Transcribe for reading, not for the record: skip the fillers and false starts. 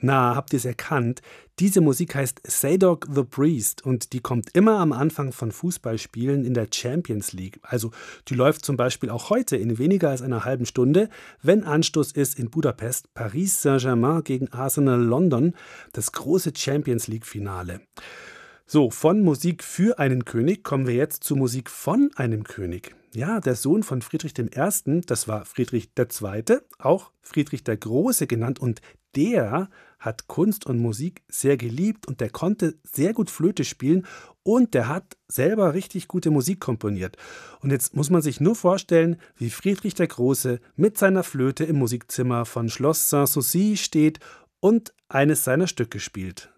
Na, habt ihr es erkannt? Diese Musik heißt Zadok the Priest und die kommt immer am Anfang von Fußballspielen in der Champions League. Also die läuft zum Beispiel auch heute in weniger als einer halben Stunde, wenn Anstoß ist in Budapest, Paris Saint-Germain gegen Arsenal London, das große Champions League-Finale. So, von Musik für einen König kommen wir jetzt zu Musik von einem König. Ja, der Sohn von Friedrich I., das war Friedrich II., auch Friedrich der Große genannt, und der hat Kunst und Musik sehr geliebt und der konnte sehr gut Flöte spielen und der hat selber richtig gute Musik komponiert. Und jetzt muss man sich nur vorstellen, wie Friedrich der Große mit seiner Flöte im Musikzimmer von Schloss Sanssouci steht und eines seiner Stücke spielt.